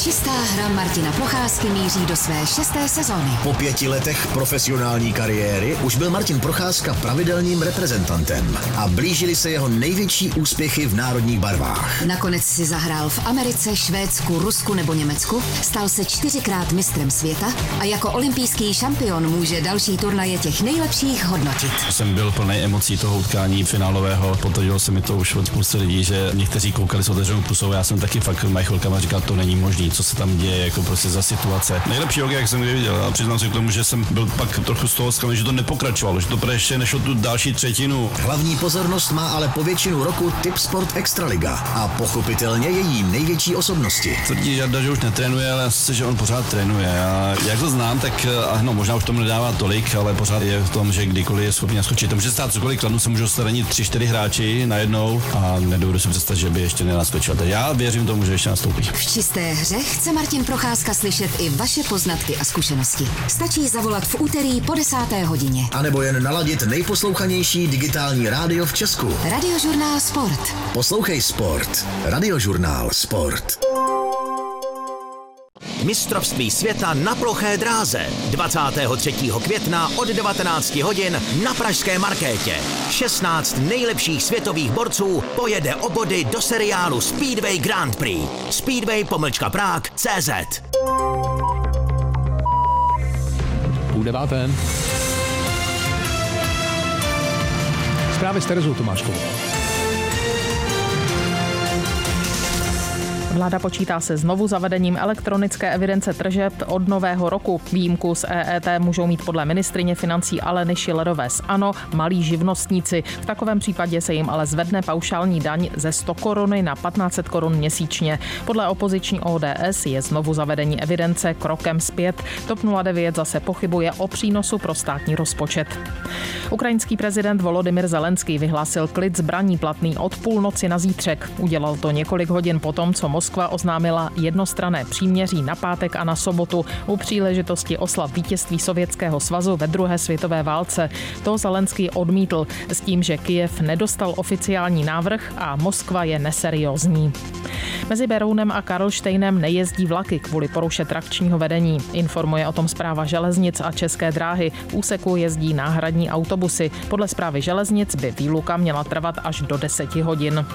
Čistá hra Martina Procházky míří do své 6. sezóny. Po 5 letech profesionální kariéry už byl Martin Procházka pravidelným reprezentantem a blížily se jeho největší úspěchy v národních barvách. Nakonec si zahrál v Americe, Švédsku, Rusku nebo Německu, stal se 4krát mistrem světa a jako olympijský šampion může další turnaje těch nejlepších hodnotit. Jsem byl plný emocí toho utkání finálového, potvrdilo se mi to už od spousta lidí, že někteří koukali s otevřenou pusou, já jsem taky fakt chvilkama říkal, to není možný, co se tam děje, jako prostě za situace. Nejlepší hokej, jak jsem kdy viděl, a přiznám se k tomu, že jsem byl pak trochu z toho zklamaný, že to nepokračovalo, že to ještě nešlo tu další třetinu. Hlavní pozornost má ale po většinu roku Tipsport Extraliga a pochopitelně její největší osobnosti. Tvrdí Jarda, že už netrénuje, ale asi, že on pořád trénuje. A jak to znám, tak ano, možná už tomu nedává tolik, ale pořád je v tom, že kdykoliv je schopný naskočit. To může stát cokoliv, kladnu se můžou staranit 3-4 hráči najednou a nedovedu si představit, že by ještě nenaskočil. Já věřím tomu, že ještě nastoupí. V čisté hře chce Martin Procházka slyšet i vaše poznatky a zkušenosti. Stačí zavolat v úterý po 10. hodině. A nebo jen naladit nejposlouchanější digitální rádio v Česku. Radiožurnál Sport. Poslouchej Sport. Radiožurnál Sport. Mistrovství světa na ploché dráze 23. května od 19 hodin na pražské Markétě. 16 nejlepších světových borců pojede o body do seriálu Speedway Grand Prix. Speedway-Prague.cz. 8:30. Zprávy s Terezou Tomáškovou. Vláda počítá se znovu zavedením elektronické evidence tržeb od nového roku. Výjimku z EET můžou mít podle ministryně financí Aleny Schillerové z ANO malí živnostníci. V takovém případě se jim ale zvedne paušální daň ze 100 koruny na 1500 korun měsíčně. Podle opoziční ODS je znovu zavedení evidence krokem zpět. TOP 09 zase pochybuje o přínosu pro státní rozpočet. Ukrajinský prezident Volodymyr Zelenský vyhlásil klid zbraní platný od půlnoci na zítřek. Udělal to několik hodin potom, co Moskva oznámila jednostranné příměří na pátek a na sobotu u příležitosti oslav vítězství Sovětského svazu ve druhé světové válce. To Zelenský odmítl s tím, že Kyjev nedostal oficiální návrh a Moskva je neseriózní. Mezi Berounem a Karlštejnem nejezdí vlaky kvůli poruše trakčního vedení. Informuje o tom Správa železnic a České dráhy. V úseku jezdí náhradní autobusy. Podle Správy železnic by výluka měla trvat až do 10 hodin.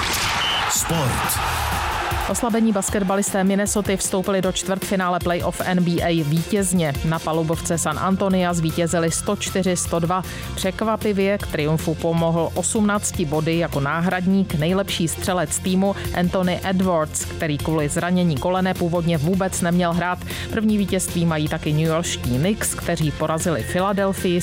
Sport. Oslabení basketbalisté Minnesoty vstoupili do čtvrtfinále playoff NBA vítězně. Na palubovce San Antonia zvítězili 104-102. Překvapivě k triumfu pomohl 18 body jako náhradník nejlepší střelec týmu Anthony Edwards, který kvůli zranění kolene původně vůbec neměl hrát. První vítězství mají taky newyorští Knicks, kteří porazili Philadelphii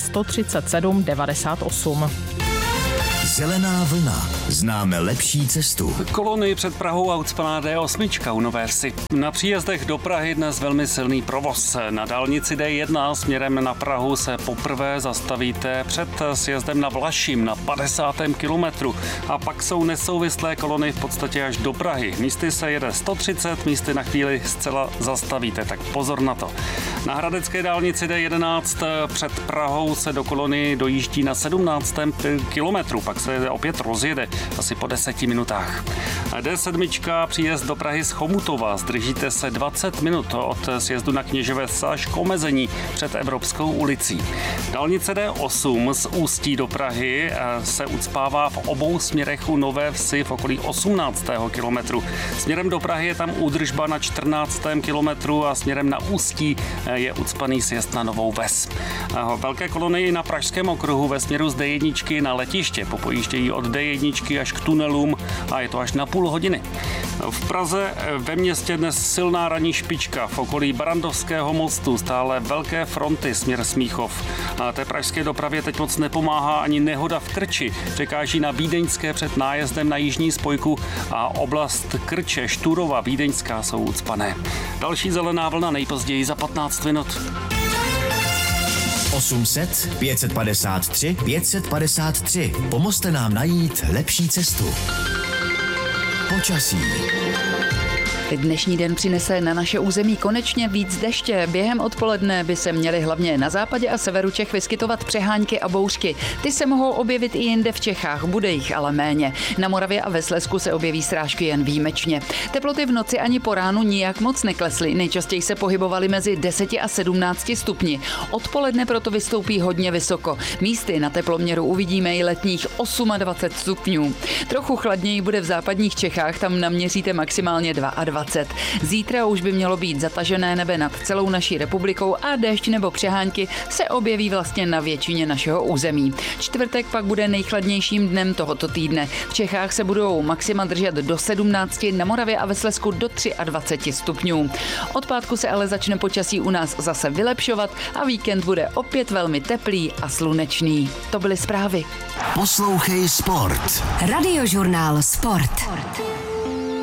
137-98. Zelená vlna. Známe lepší cestu. Kolony před Prahou a ucpaná D8 u Nové Vsi. Na příjezdech do Prahy dnes velmi silný provoz. Na dálnici D1 směrem na Prahu se poprvé zastavíte před sjezdem na Vlašim na 50. kilometru. A pak jsou nesouvislé kolony v podstatě až do Prahy. Místy se jede 130, místy na chvíli zcela zastavíte, tak pozor na to. Na hradecké dálnici D11 před Prahou se do kolony dojíždí na 17. kilometru. Pak se opět rozjede asi po 10 minutách. D7, příjezd do Prahy z Chomutova. Zdržíte se 20 minut od sjezdu na Kněževec až k omezení před Evropskou ulicí. Dálnice D8 z Ústí do Prahy se ucpává v obou směrech u Nové Vsi v okolí 18. kilometru. Směrem do Prahy je tam údržba na 14. kilometru a směrem na Ústí je ucpaný sjezd na Novou Ves. Velké kolony na Pražském okruhu ve směru z D1 na letiště. Pojíždějí od D1 až k tunelům a je to až na půl hodiny. V Praze ve městě dnes silná ranní špička. V okolí Barandovského mostu stále velké fronty směr Smíchov. A té pražské dopravě teď moc nepomáhá ani nehoda v Krči. Překáží na Vídeňské před nájezdem na jižní spojku a oblast Krče, Šturova, Vídeňská jsou ucpané. Další zelená vlna nejpozději za 15 minut. 800 553 553. Pomozte nám najít lepší cestu. Počasí. Dnešní den přinese na naše území konečně víc deště. Během odpoledne by se měly hlavně na západě a severu Čech vyskytovat přehánky a bouřky. Ty se mohou objevit i jinde v Čechách, bude jich ale méně. Na Moravě a ve Slezsku se objeví srážky jen výjimečně. Teploty v noci ani po ránu nijak moc neklesly, nejčastěji se pohybovaly mezi 10 a 17 stupni. Odpoledne proto vystoupí hodně vysoko. Místy na teploměru uvidíme i letních 28 stupňů. Trochu chladněji bude v západních Čechách, tam naměříte maximálně 22. Zítra už by mělo být zatažené nebe nad celou naší republikou a déšť nebo přehánky se objeví vlastně na většině našeho území. Čtvrtek pak bude nejchladnějším dnem tohoto týdne. V Čechách se budou maxima držet do 17, na Moravě a ve Slezsku do 23 stupňů. Od pátku se ale začne počasí u nás zase vylepšovat a víkend bude opět velmi teplý a slunečný. To byly zprávy. Poslouchej Sport. Radiožurnál Sport.